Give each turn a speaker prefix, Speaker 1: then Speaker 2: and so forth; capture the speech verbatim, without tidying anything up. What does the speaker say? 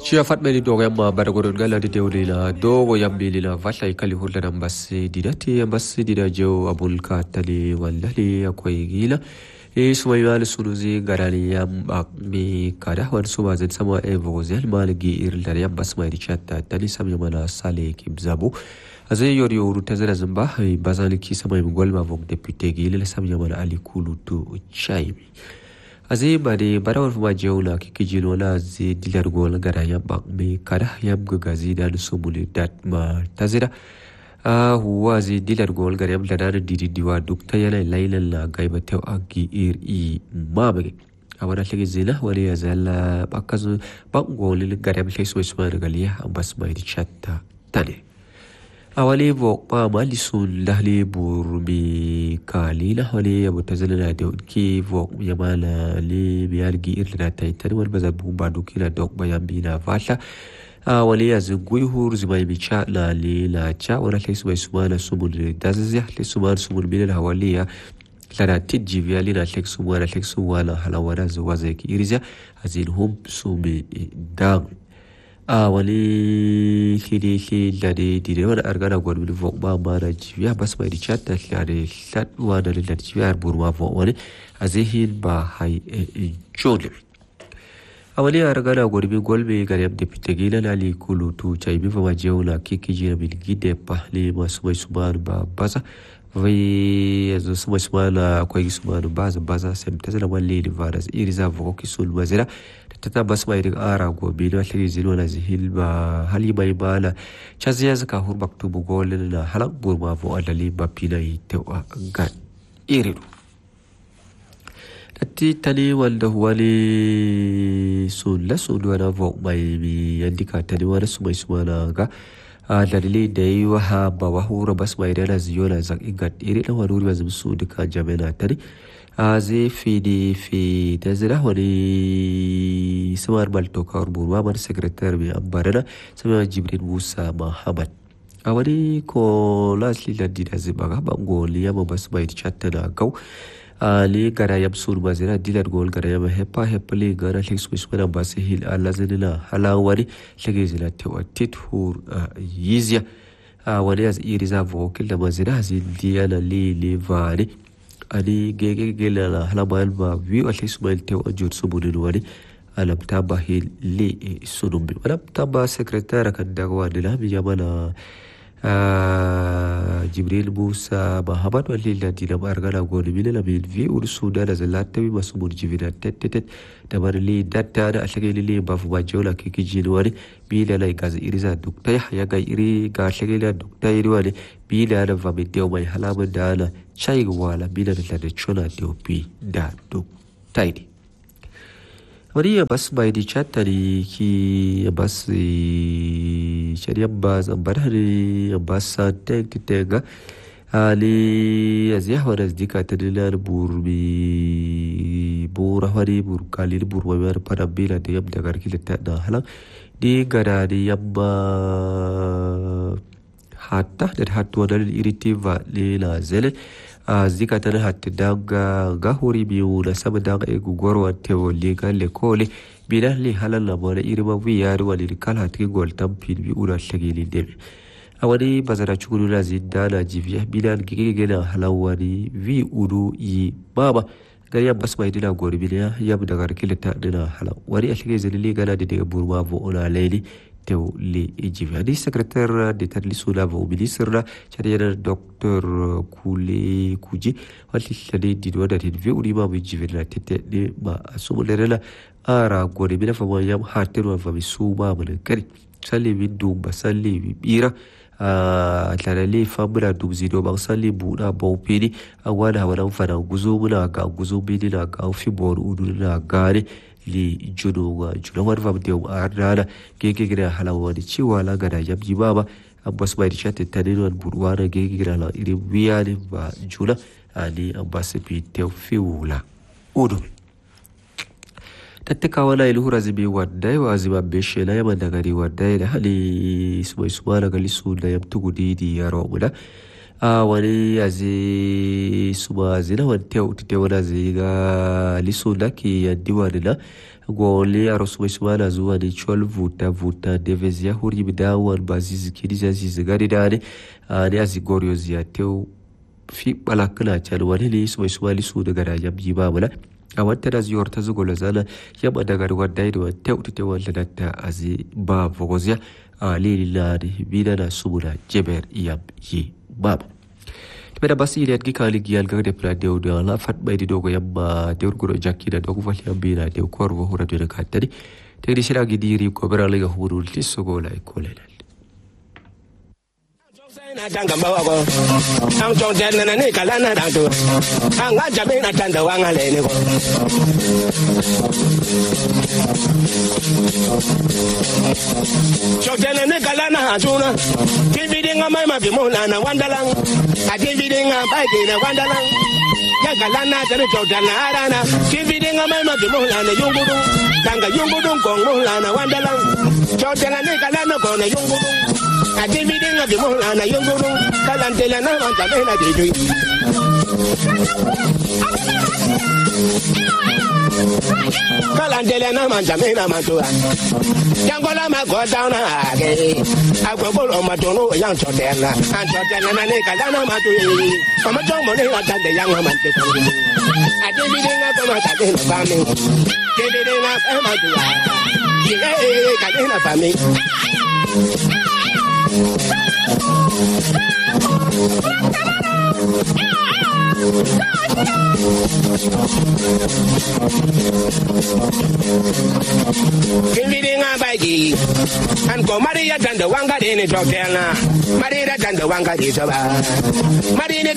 Speaker 1: Chia fatmeni dogo yamma baragoron gala de deulila dogo yambilila valla ikali hulda nambasi didati ambasi didajo abulka tali wallali akwai gila e suma yal sunuzi garali yam mi kada wan suma zin sama e vozel malgi irla yam basma richatta tali sam yamala sale kibzabu azay yori yoru tazara zamba bazali ki sama mgol ma vok depute gila sam yamala ali kulu tu chaimi azay bade barawar fuma jewla kikijin wala zi dilar gol gara yamba me kada yam gazi da sumuli dat ma tazira ah huwa zi dilar gol gara yam da didi diwa duk ta yana lailan la gaiba taw agi ir i mabage awara lagi zina wali yazala bakazu bangol gara yam leso isma regaliya ambas mai chatta tane awali vok pa malisun lahli burmi kalila wali abu tazalina de ki vok yamala li biyargi irla taitan wal bazabu badu kila dok bayambina fasha awali azgui hur zimai bicha la li la cha wala lesu bai sumana sumul dazazih li suman sumul bil hawaliya lana tiji vialina leksu wala leksu wala halawara zawazaki irizia azinhum sumi dang ah wali khili khili lade dire wala argana gol bil vok ba mara jiya bas mai chatta lade lat wana lade jiya burma vok wani azihin ba hay jole awali argana gol bil gol be garem de pitegila lali kulu tu chai bi fama jewla kiki jira bil gide pahli masumai suman ba baza vai azu sumai sumana akwai sumana baza baza sem tazala wali di varas iriza vok kisul wazira tata bas mai rig ara go bino lagi zilwana zihil ba hali mai bala chaziya zaka hur maktubu golin na halak burma vo alali ba pina itewa gan iriru tati tani wanda wali sulla sunwana vo mai mi yandika tani wala sumai sumana ga dalili da yi wa ba wa hura bas mai dana ziyona zak igat iri na wani wazim su duka jamina tani azay fidi fi tazira wani samar balto kawar burma man sekretar mi ambarana sama Jibril Musa Muhammad awani ko lasli ladi da zibaga bango liyama bas mai chatta na gaw ali gara yam sur mazira dilar gol gara yam hepa hepli gara lex wismana bas hil alazina halawari legezila tewatit hur yizya awani az iriza vokil da mazira zindiyana li li vani ani gege gele la halamal ma vi al ismail te wajur subudin wani alam taba hil li sunum bi alam taba sekretara kan dagwa dila bi jamana Jibril Musa Muhammad wali la dina margana goni bi la bi vi ur sudan zalata bi masmur jivina tet da bar li datta da ashage li ba fu bajola kiki jinwani bi la lai gaz iriza duktai ya ga iri ga shage la duktai wani bi la da va bi dew mai halaman da na chai wala bi la da da chona dopi da duktai wani ya bas mai di chattari ki bas shari'a bas ambarhari bas tank tenga ali aziyah wa nazdika tadilar burbi bura hari bur kalil bur wa mar parabila de yam dagar ki letta da halang di gara di yamma hatta da hatwa dal iritiva le la zele zika tana hatta daga gahuri biyu da sama daga egu gorwa tewo legal le kole bilah li halal la mona irma wi yari wali kal hatta gol tampin bi ura shagili debe awani bazara chukuru la zindana jiviya bilan gigigena halawani vi udu yi baba gari yam basma idina gorbiya yam daga kilita dina halaw wari ashige zalili gana de daga burma vo ona leili tew li jiviya di secrétaire de tadlisu la vo ministre chariya docteur kule kuji wali shade di wada de vi uri ma bi jiviya tete de ma sumulera ara gorbiya fa yam hatir wa bi suma mun kari salli bi dumba salli bi bira atlalali famuna dubzido bang sali buna bawpini awana wana fana guzo muna ga guzo bini na ga fi bor udu na gane li juno wa juno war fam dew arana gege gira halawani ciwa la gada yabji baba abbas bai chatte tanino burwana gege gira la iri wiyani ba juna ani abbas bi tew fi wula udu tattaka wala ilhura zibi wadai wa ziba beshe la yaman da gari wadai da hali sumai sumana gali su da yam tugudi di yaro muda a wani yazi suma zina wante utite wana ziga lisu da ki yandi wani na gole aros mai sumana zuwa ne chol vuta vuta devezia huri bidawan bazizi kidija zizi gari dane ne azigorio ziateu fi balakna chal wani ne su mai sumali su daga rajab jiba mala a wata da ziyar ta zugo lazana yamma daga wadda da wata ta wanda ta azi ba fogozia a lilila da bina na sumuna jeber iyam yi baba Meda basi ile atkika ligi alga de plan de de la fat bay di dogo yamma de urguro jakki da dogo fali ambina de korvo hura de kattari te di shira gi diri ko bera lega hurul tisogo la ikolelal
Speaker 2: na tanga bawago ang chong den na ni kala na dang tu ang ga jabe na tanda wanga le ne ko chong den na ni kala na juna dividi nga mai ma bi mo na na wandalang a dividi nga bai ki na wandalang ya kala na tare chong den na arana dividi nga mai ma bi mo na na yungudu tanga yungudu kong mo na na wandalang chong den na ni kala na ko na yungudu a dividi nga bi mo na na yungudu kalantela na manta mena diju kalantela na manta mena mantua yangola ma go down age agbolo ma tonu yang chotena an chotena na ne kala na matu mama tomo ne ata de yang mante ko a dividi nga ko ma ta de na bami dividi nga ko ma tu ye e ka de na bami Kividi nga baigi an ko Maria tanda wanga de ne tokena Maria tanda wanga de soba Maria